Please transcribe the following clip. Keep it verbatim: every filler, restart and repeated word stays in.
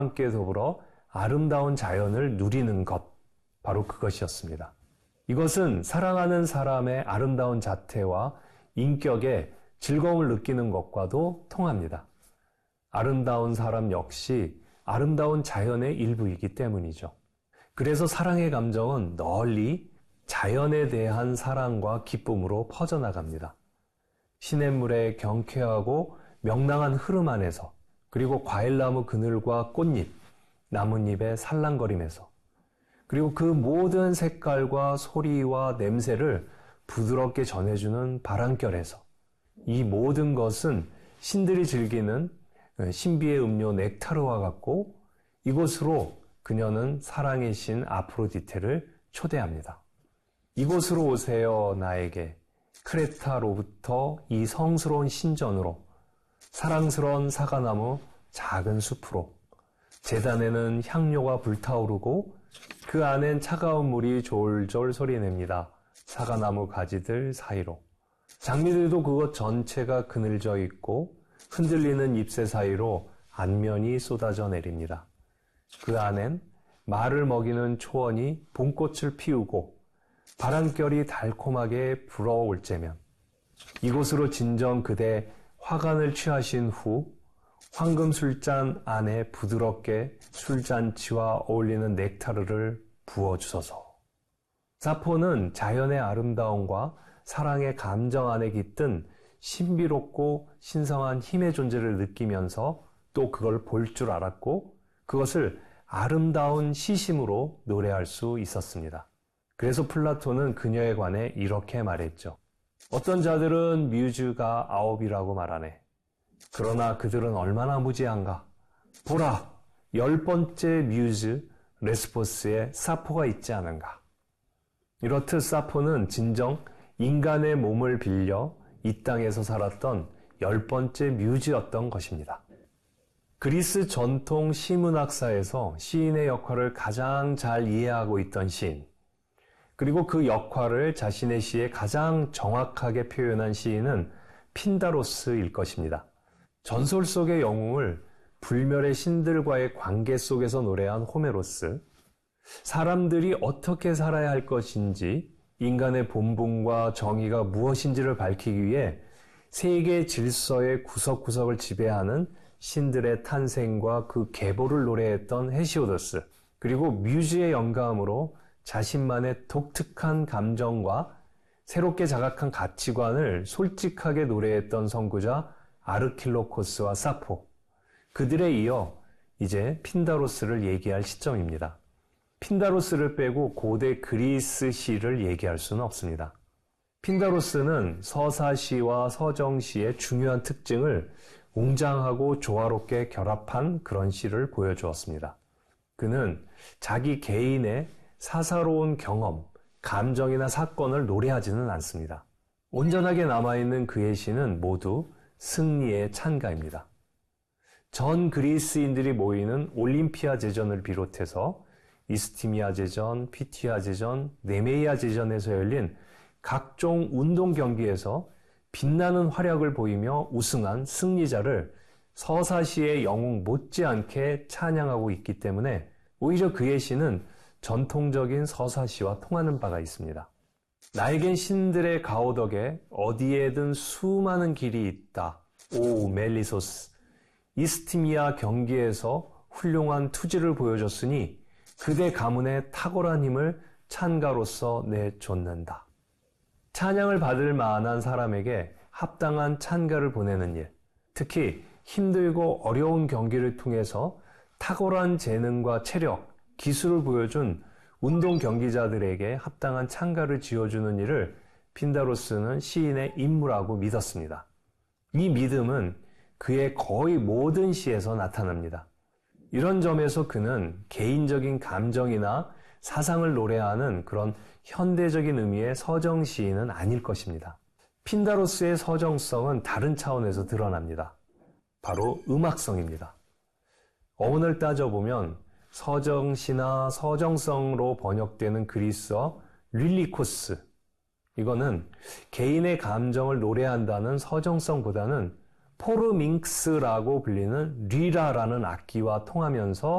함께 더불어 아름다운 자연을 누리는 것, 바로 그것이었습니다. 이것은 사랑하는 사람의 아름다운 자태와 인격에 즐거움을 느끼는 것과도 통합니다. 아름다운 사람 역시 아름다운 자연의 일부이기 때문이죠. 그래서 사랑의 감정은 널리 자연에 대한 사랑과 기쁨으로 퍼져나갑니다. 시냇물의 경쾌하고 명랑한 흐름 안에서, 그리고 과일나무 그늘과 꽃잎, 나뭇잎의 살랑거림에서, 그리고 그 모든 색깔과 소리와 냄새를 부드럽게 전해주는 바람결에서, 이 모든 것은 신들이 즐기는 신비의 음료 넥타르와 같고, 이곳으로 그녀는 사랑의 신 아프로디테를 초대합니다. 이곳으로 오세요, 나에게. 크레타로부터 이 성스러운 신전으로, 사랑스러운 사과나무 작은 숲으로, 제단에는 향료가 불타오르고 그 안엔 차가운 물이 졸졸 소리냅니다. 사과나무 가지들 사이로. 장미들도 그것 전체가 그늘져 있고 흔들리는 잎새 사이로 안면이 쏟아져 내립니다. 그 안엔 말을 먹이는 초원이 봄꽃을 피우고 바람결이 달콤하게 불어올 때면, 이곳으로 진정 그대 화관을 취하신 후 황금 술잔 안에 부드럽게 술잔치와 어울리는 넥타르를 부어주소서. 사포는 자연의 아름다움과 사랑의 감정 안에 깃든 신비롭고 신성한 힘의 존재를 느끼면서 또 그걸 볼 줄 알았고, 그것을 아름다운 시심으로 노래할 수 있었습니다. 그래서 플라톤은 그녀에 관해 이렇게 말했죠. 어떤 자들은 뮤즈가 아홉이라고 말하네. 그러나 그들은 얼마나 무지한가. 보라, 열 번째 뮤즈 레스포스에 사포가 있지 않은가. 이렇듯 사포는 진정 인간의 몸을 빌려 이 땅에서 살았던 열 번째 뮤즈였던 것입니다. 그리스 전통 시문학사에서 시인의 역할을 가장 잘 이해하고 있던 시인, 그리고 그 역할을 자신의 시에 가장 정확하게 표현한 시인은 핀다로스일 것입니다. 전설 속의 영웅을 불멸의 신들과의 관계 속에서 노래한 호메로스, 사람들이 어떻게 살아야 할 것인지, 인간의 본분과 정의가 무엇인지를 밝히기 위해 세계 질서의 구석구석을 지배하는 신들의 탄생과 그 계보를 노래했던 헤시오도스, 그리고 뮤즈의 영감으로 자신만의 독특한 감정과 새롭게 자각한 가치관을 솔직하게 노래했던 선구자 아르킬로코스와 사포, 그들에 이어 이제 핀다로스를 얘기할 시점입니다. 핀다로스를 빼고 고대 그리스 시를 얘기할 수는 없습니다. 핀다로스는 서사시와 서정시의 중요한 특징을 웅장하고 조화롭게 결합한 그런 시를 보여주었습니다. 그는 자기 개인의 사사로운 경험, 감정이나 사건을 노래하지는 않습니다. 온전하게 남아있는 그의 시는 모두 승리의 찬가입니다. 전 그리스인들이 모이는 올림피아 제전을 비롯해서 이스티미아 제전, 피티아 제전, 네메이아 제전에서 열린 각종 운동 경기에서 빛나는 활약을 보이며 우승한 승리자를 서사시의 영웅 못지않게 찬양하고 있기 때문에 오히려 그의 시는 전통적인 서사시와 통하는 바가 있습니다. 나에겐 신들의 가호 덕에 어디에든 수많은 길이 있다. 오 멜리소스. 이스티미아 경기에서 훌륭한 투지를 보여줬으니 그대 가문의 탁월한 힘을 찬가로서 내쫓는다. 찬양을 받을 만한 사람에게 합당한 찬가를 보내는 일, 특히 힘들고 어려운 경기를 통해서 탁월한 재능과 체력, 기술을 보여준 운동 경기자들에게 합당한 찬가를 지어주는 일을 핀다로스는 시인의 임무라고 믿었습니다. 이 믿음은 그의 거의 모든 시에서 나타납니다. 이런 점에서 그는 개인적인 감정이나 사상을 노래하는 그런 현대적인 의미의 서정 시인은 아닐 것입니다. 핀다로스의 서정성은 다른 차원에서 드러납니다. 바로 음악성입니다. 어원을 따져보면 서정시나 서정성으로 번역되는 그리스어 릴리코스, 이거는 개인의 감정을 노래한다는 서정성보다는 포르밍스라고 불리는 리라라는 악기와 통하면서